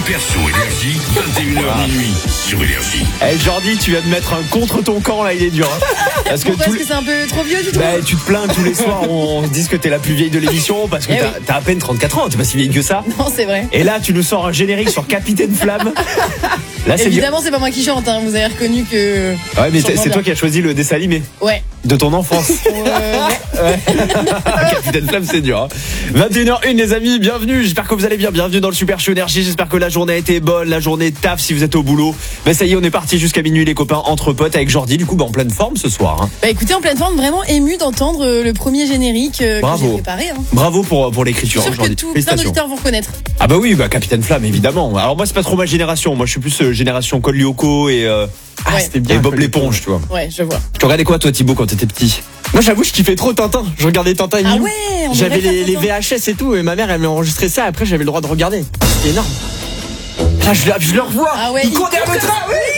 Super Show Énergie, 21h minuit sur Énergie. Jordi, tu viens de mettre un contre ton camp là, il est dur. Hein. Parce que c'est un peu trop vieux du tout. Tu te plains tous les soirs, on se dit que t'es la plus vieille de l'émission parce que t'as à peine 34 ans, t'es pas si vieille que ça. Non, c'est vrai. Et là, tu nous sors un générique sur Capitaine Flamme. Là, évidemment, c'est pas moi qui chante, hein. Vous avez reconnu que. Ouais, mais c'est toi qui as choisi le dessin animé. Ouais. De ton enfance. Ouais. Capitaine Flamme, c'est dur. Hein. 21h01, les amis, bienvenue. J'espère que vous allez bien. Bienvenue dans le Super Show Énergie. J'espère que la journée a été bonne, la journée taf si vous êtes au boulot. Mais ça y est, on est parti jusqu'à minuit, les copains, entre potes avec Jordi. Du coup, en pleine forme ce soir. Hein. Écoutez, en pleine forme, vraiment ému d'entendre le premier générique que j'ai préparé. Hein. Bravo pour l'écriture. Je suis sûr que plein d'auditeurs vont reconnaître. Ah bah oui, Capitaine Flamme, évidemment. Alors moi, c'est pas trop ma génération. Moi, je suis plus génération Col Lyoko et c'était bien. Et Bob l'éponge, tu vois. Ouais, je vois. Tu regardais quoi, toi, Thibaut, quand t'étais petit? Moi, j'avoue, je kiffais trop Tintin. Je regardais Tintin et Milou. Ah ouais, j'avais les VHS et tout, et ma mère, elle m'a enregistré ça. Après, j'avais le droit de regarder. C'était énorme. Là, je le revois. Ah ouais, il court derrière le train.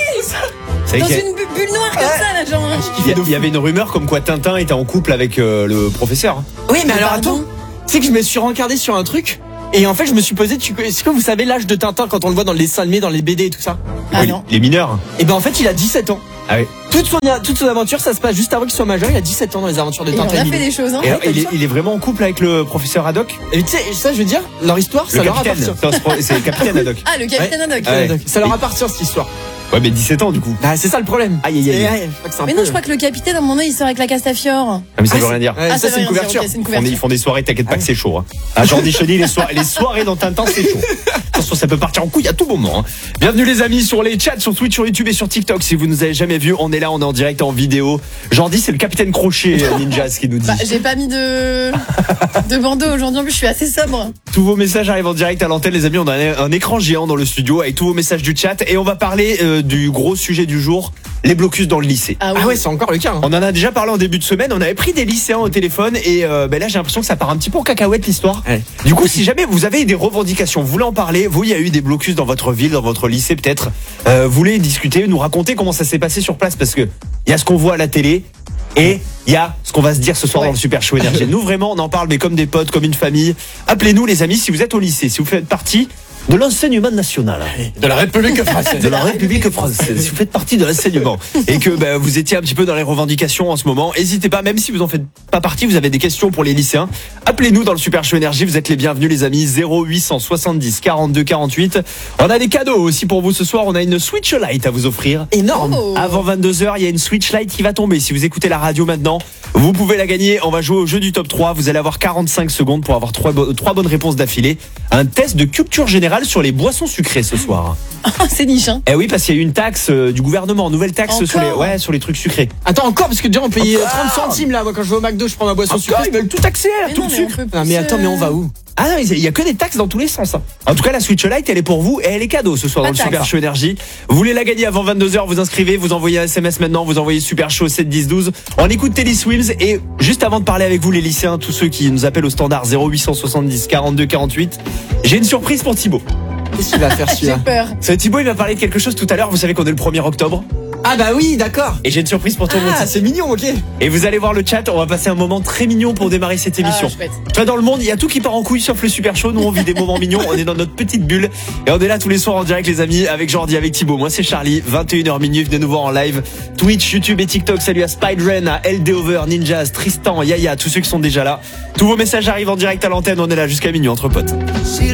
Oui. Dans une bulle noire comme ça, là, genre. Il y avait une rumeur comme quoi Tintin était en couple avec le professeur. Oui, mais alors attends. C'est que je me suis rencardé sur un truc. Et en fait, je me suis posé, est-ce que vous savez l'âge de Tintin quand on le voit dans les dessins animés, dans les BD et tout ça? Ah non. Les mineurs. Et ben en fait, il a 17 ans. Ah oui. Toute son aventure, ça se passe juste avant qu'il soit majeur. Il a 17 ans dans les aventures de Tintin. Il a fait des choses, hein. Et il est vraiment en couple avec le professeur Haddock. Et tu sais, ça, je veux dire, leur histoire, ça leur appartient. C'est le capitaine Haddock. Ah, le capitaine Haddock. Ouais. Ça leur appartient, cette histoire. Ouais, mais 17 ans du coup. Ah, c'est ça le problème. Aïe. Mais non, je crois que le capitaine, à un moment donné, il sort avec la Castafiore. Ah, mais ça veut rien dire. Ça, c'est une couverture. Ils font des soirées, t'inquiète pas que c'est chaud. Hein. Jordi Chaudy, les soirées dans Tintin, c'est chaud. Attention, ça peut partir en couille à tout moment. Hein. Bienvenue les amis sur les chats, sur Twitch, sur YouTube et sur TikTok. Si vous nous avez jamais vu, on est là, on est en direct, en vidéo. Jordi, c'est le capitaine Crochet Ninja, ce qui nous dit. J'ai pas mis de bandeau aujourd'hui, en plus je suis assez sobre. Tous vos messages arrivent en direct à l'antenne, les amis. On a un écran géant dans le studio avec tous vos messages du chat et on va parler du gros sujet du jour, les blocus dans le lycée. Ah ouais, c'est encore le cas. Hein. On en a déjà parlé en début de semaine. On avait pris des lycéens au téléphone et là j'ai l'impression que ça part un petit peu en cacahuète l'histoire. Ouais. Du coup, si jamais vous avez des revendications, vous voulez en parler, vous, il y a eu des blocus dans votre ville, dans votre lycée peut-être, vous voulez discuter, nous raconter comment ça s'est passé sur place parce que il y a ce qu'on voit à la télé. Et il y a ce qu'on va se dire ce soir dans le Super Show Énergie. Nous vraiment on en parle mais comme des potes, comme une famille. Appelez-nous les amis si vous êtes au lycée, si vous faites partie de l'enseignement national. De la République française. De la République française. Si vous faites partie de l'enseignement et que vous étiez un petit peu dans les revendications en ce moment, n'hésitez pas, même si vous en faites pas partie, vous avez des questions pour les lycéens, appelez-nous dans le Super Show Énergie, vous êtes les bienvenus les amis, 0870 42 48. On a des cadeaux aussi pour vous ce soir, on a une Switch Lite à vous offrir. Énorme. Avant 22h, il y a une Switch Lite qui va tomber. Si vous écoutez la radio maintenant, vous pouvez la gagner. On va jouer au jeu du top 3. Vous allez avoir 45 secondes pour avoir trois bonnes réponses d'affilée. Un test de culture générale sur les boissons sucrées ce soir. C'est niche, hein. Eh oui, parce qu'il y a eu une taxe du gouvernement, nouvelle taxe sur les trucs sucrés. Attends, encore, parce que déjà on paye 30 centimes là. Moi, quand je vais au McDo, je prends ma boisson sucrée. Ils veulent tout taxer, là, tout le sucre. Mais attends, mais on va où? Ah non, il y a que des taxes dans tous les sens. Hein. En tout cas, la Switch Lite, elle est pour vous et elle est cadeau ce soir dans le Super Show Énergie. Vous voulez la gagner avant 22h, vous inscrivez, vous envoyez un SMS maintenant, vous envoyez Super Show 7 10 12. On écoute Telly Swims et juste avant de parler avec vous les lycéens, tous ceux qui nous appellent au standard 0870 42 48, j'ai une surprise pour Thibaut. Qu'est-ce qu'il va faire celui-là? J'ai peur. Thibaut, il va parler de quelque chose tout à l'heure. Vous savez qu'on est le 1er octobre. Ah bah oui, d'accord. Et j'ai une surprise pour toi, mon Ah, c'est mignon, ok. Et vous allez voir le chat, on va passer un moment très mignon pour démarrer cette émission. Tu vois, dans le monde, il y a tout qui part en couille sauf le Super Show. Nous, on vit des moments mignons, on est dans notre petite bulle. Et on est là tous les soirs en direct, les amis, avec Jordi, avec Thibaut. Moi, c'est Charlie, 21h minuit, venez nous voir en live. Twitch, YouTube et TikTok. Salut à Spider-Man, à LD Over, Ninjas, Tristan, Yaya, tous ceux qui sont déjà là. Tous vos messages arrivent en direct à l'antenne, on est là jusqu'à minuit entre potes.